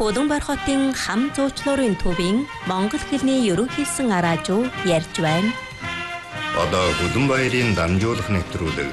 Улаанбаатар хотын хам зуучлалын төвийн Монгол хэлний ерөнхийсэн араажуу ярьж байна. Одоо Улаанбаатарын дамжуулах нэвтрүүлэг.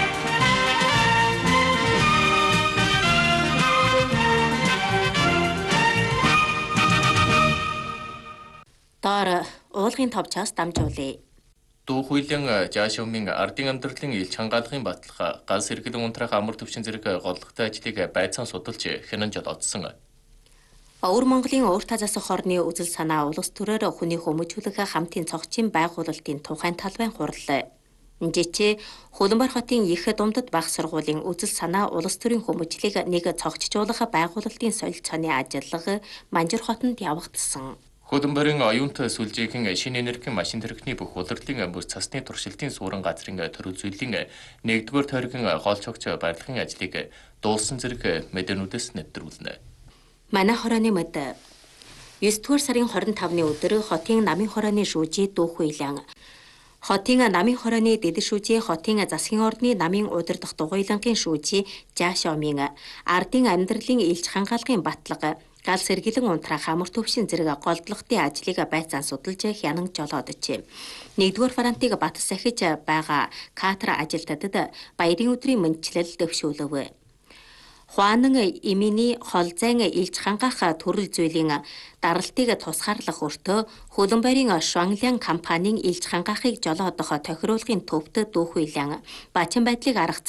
Доор уулгын товчоос дамжуулъя. Дуу хуйлын жаашвмын ардын амьдралын илч хангаалгын баталгаа ганц эргэлэн унтраах амар төвчин зэрэг голлогтой ажлыг байцаан судалж хянан жолоодсон. Өвөр Монголын ууртаа засах хорны үзэл санаа улс төрөөр хүний хүмүүжүүлэх хамтын цогцын байгуулалтын тухайн талбайн хурал. Жичээ Улаанбаатар хотын их дундад баг сургуулийн үзэл санаа улс төрийн хүмүүжлийг нэг цогцжуулах байгуулалтын солилцооны ажиллага Манжир хотод явагдсан. Улаанбаатарын оюунтай сүлжээхэн шинэ энергийн машин төрхний бүх улирлын мөс цасны туршилтын суурин газрын төрөл зүйлийн 1-р тойргийн голчогч барилгын ажлыг дуулсан зэрэг мэдээнүүдээс нэвтрүүлнэ. Манай хорооны мэд 9-р сарын 25-ны өдөр хотын намын хорооны шүүжий дүүх хуйлан хотын намын хорооны дэд шүүжий хотын засгийн ордны намын удирдах дугуйлангийн шүүжий жаашвмын ардын амьдралын илч хангаалгын батлага гал сэргэлэн унтраах амар төвшин зэрэг голдлогтын ажлыг байцаан судалж хянан жолоодож. 1-р варантыг бат сахиж байгаа катер ажилтнуудад баярын өдрийн мөнчлөл дэвшүүлв. Хуанан Иминий холзайн илж хангаах төрөл зүйлийн даралтыг тусгаарлах өртөө Улаанбаатарын Шуанлян компанийн илж хангаахыг жолоодох тохируулгын төвд дүүх хуйлан бачин байдлыг арга